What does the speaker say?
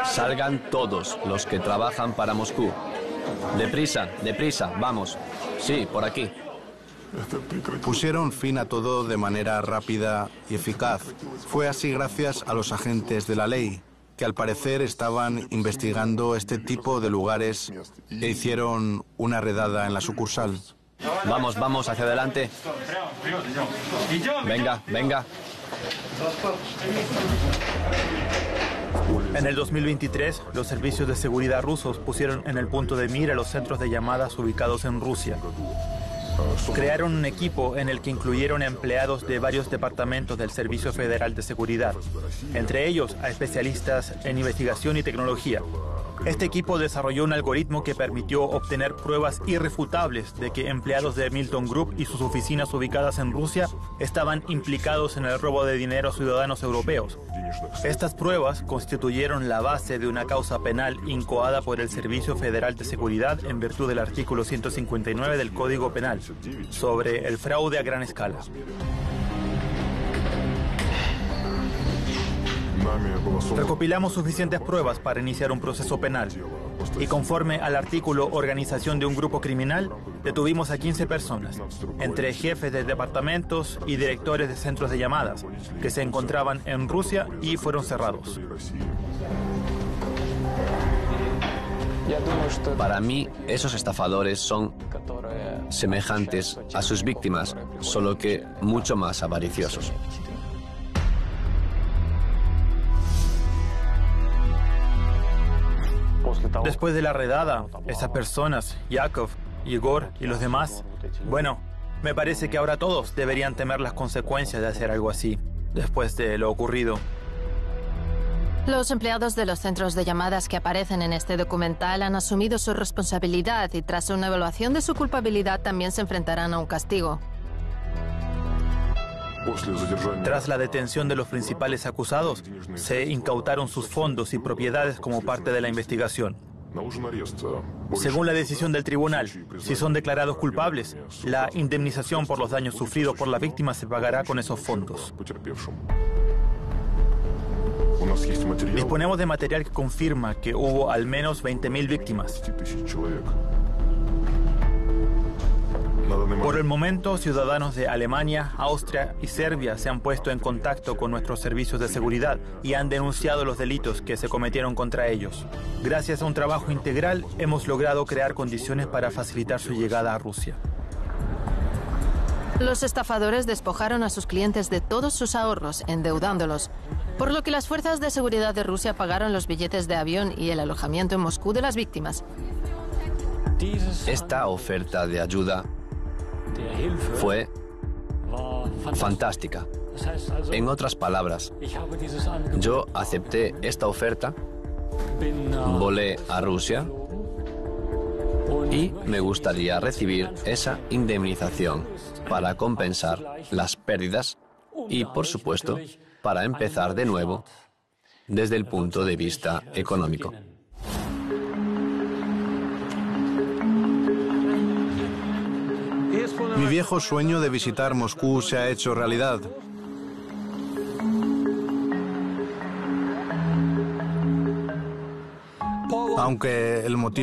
Salgan todos los que trabajan para Moscú. Deprisa, deprisa, vamos. Sí, por aquí. Pusieron fin a todo de manera rápida y eficaz. Fue así gracias a los agentes de la ley, que al parecer estaban investigando este tipo de lugares e hicieron una redada en la sucursal. Vamos, vamos, hacia adelante. Venga, venga. En el 2023, los servicios de seguridad rusos pusieron en el punto de mira los centros de llamadas ubicados en Rusia. Crearon un equipo en el que incluyeron empleados de varios departamentos del Servicio Federal de Seguridad, entre ellos a especialistas en investigación y tecnología. Este equipo desarrolló un algoritmo que permitió obtener pruebas irrefutables de que empleados de Milton Group y sus oficinas ubicadas en Rusia estaban implicados en el robo de dinero a ciudadanos europeos. Estas pruebas constituyeron la base de una causa penal incoada por el Servicio Federal de Seguridad en virtud del artículo 159 del Código Penal sobre el fraude a gran escala. Recopilamos suficientes pruebas para iniciar un proceso penal y conforme al artículo Organización de un grupo criminal, detuvimos a 15 personas, entre jefes de departamentos y directores de centros de llamadas, que se encontraban en Rusia y fueron cerrados. Para mí, esos estafadores son semejantes a sus víctimas, solo que mucho más avariciosos. Después de la redada, esas personas, Yakov, Igor y los demás, bueno, me parece que ahora todos deberían temer las consecuencias de hacer algo así, después de lo ocurrido. Los empleados de los centros de llamadas que aparecen en este documental han asumido su responsabilidad y tras una evaluación de su culpabilidad también se enfrentarán a un castigo. Tras la detención de los principales acusados, se incautaron sus fondos y propiedades como parte de la investigación. Según la decisión del tribunal, si son declarados culpables, la indemnización por los daños sufridos por la víctima se pagará con esos fondos. Disponemos de material que confirma que hubo al menos 20.000 víctimas. Por el momento, ciudadanos de Alemania, Austria y Serbia se han puesto en contacto con nuestros servicios de seguridad y han denunciado los delitos que se cometieron contra ellos. Gracias a un trabajo integral, hemos logrado crear condiciones para facilitar su llegada a Rusia. Los estafadores despojaron a sus clientes de todos sus ahorros, endeudándolos, por lo que las fuerzas de seguridad de Rusia pagaron los billetes de avión y el alojamiento en Moscú de las víctimas. Esta oferta de ayuda fue fantástica. En otras palabras, yo acepté esta oferta, volé a Rusia y me gustaría recibir esa indemnización para compensar las pérdidas y, por supuesto, para empezar de nuevo desde el punto de vista económico. Mi viejo sueño de visitar Moscú se ha hecho realidad. Aunque el motivo